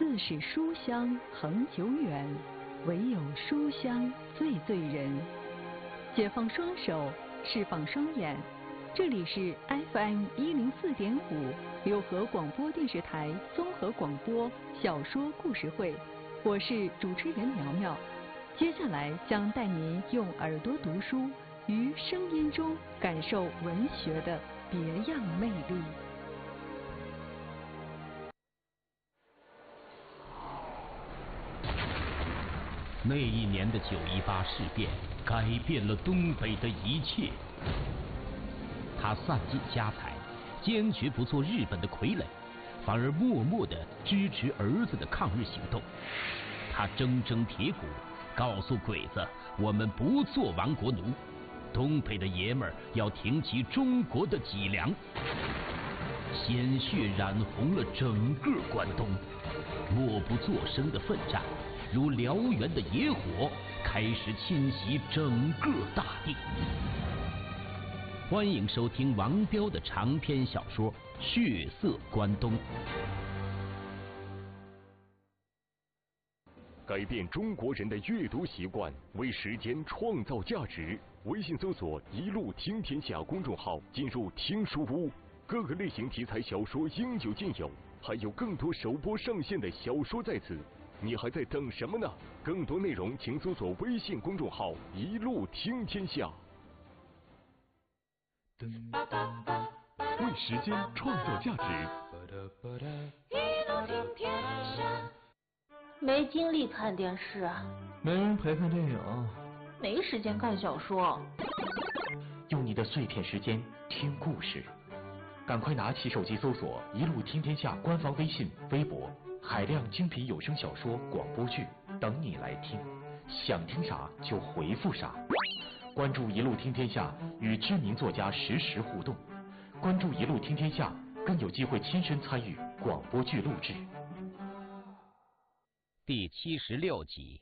自是书香恒久远，唯有书香最醉人。解放双手，释放双眼，这里是 FM104.5浏河广播电视台综合广播小说故事会，我是主持人苗苗。接下来将带您用耳朵读书，于声音中感受文学的别样魅力。 那一年的9·18事变改变了东北的一切。他散尽家财，坚决不做日本的傀儡，反而默默地支持儿子的抗日行动。他铮铮铁骨，告诉鬼子，我们不做亡国奴，东北的爷们儿要挺起中国的脊梁。鲜血染红了整个关东，默不作声的奋战如燎原的野火，开始侵袭整个大地。欢迎收听王彪的长篇小说《血色关东》。 改变中国人的阅读习惯，为时间创造价值。微信搜索“一路听天下”公众号，进入听书屋，各个类型题材小说应有尽有，还有更多首播上线的小说在此。你还在等什么呢？更多内容请搜索微信公众号“一路听天下”。为时间创造价值。 一路听天下。没精力看电视啊， 没人陪看电影， 没时间看小说。 用你的碎片时间听故事，赶快拿起手机搜索“一路听天下”官方微信、微博，海量精品有声小说、广播剧等你来听，想听啥就回复啥。关注“一路听天下”，与知名作家实时互动。关注“一路听天下”，更有机会亲身参与广播剧录制。 第76集。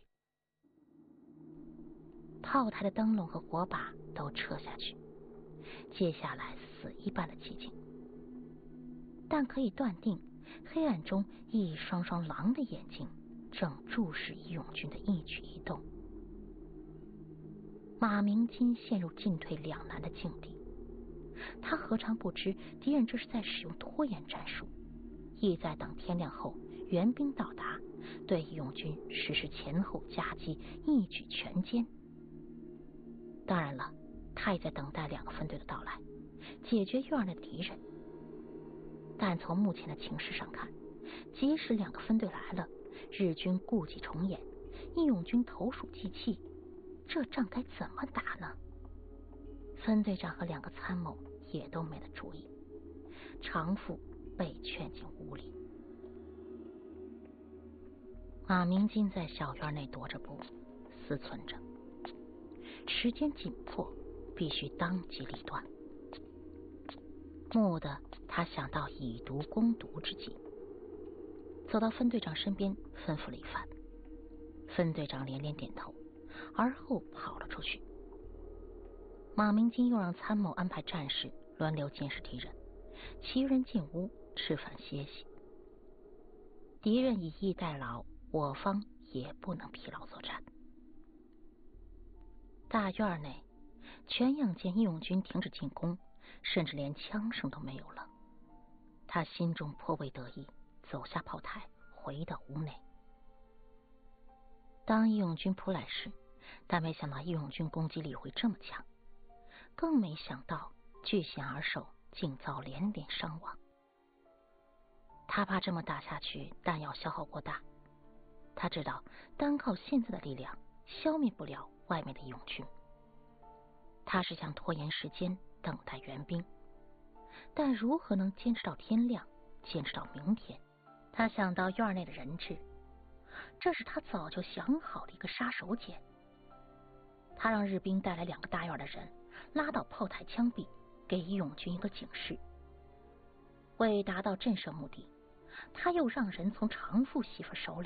炮台的灯笼和火把都撤下去，接下来死一般的寂静。但可以断定，黑暗中一双双狼的眼睛正注视义勇军的一举一动。马鸣金陷入进退两难的境地，他何尝不知敌人这是在使用拖延战术，意在等天亮后援兵到达，对义勇军实施前后夹击，一举全歼。当然了，他也在等待2个分队的到来，解决院内的敌人。但从目前的情势上看，即使2个分队来了，日军故伎重演，义勇军投鼠忌器，这仗该怎么打呢？分队长和2个参谋也都没了主意，常富被劝进屋里。马鸣金在小院内踱着步，思忖着，时间紧迫，必须当机立断。蓦地他想到以毒攻毒之计，走到分队长身边吩咐了一番。分队长连连点头，而后跑了出去。马鸣金又让参谋安排战士轮流监视敌人，其余人进屋吃饭歇息。敌人以逸待劳，我方也不能疲劳作战。大院内全仰见义勇军停止进攻，甚至连枪声都没有了。他心中颇为得意，走下炮台，回到屋内。当义勇军扑来时，他没想到义勇军攻击力会这么强，更没想到据险而守，竟遭连连伤亡。他怕这么打下去弹药消耗过大，他知道单靠现在的力量消灭不了外面的义勇军。他是想拖延时间，等待援兵，但如何能坚持到天亮，坚持到明天？他想到院内的人质，这是他早就想好的一个杀手锏。他让日兵带来2个大院的人，拉到炮台枪毙，给义勇军一个警示。为达到震慑目的，他又让人从常富媳妇手里